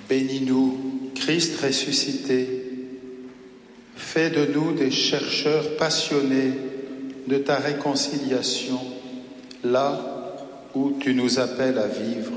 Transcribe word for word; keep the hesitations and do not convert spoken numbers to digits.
Bénis-nous, Christ ressuscité. Fais de nous des chercheurs passionnés de ta réconciliation, là où tu nous appelles à vivre.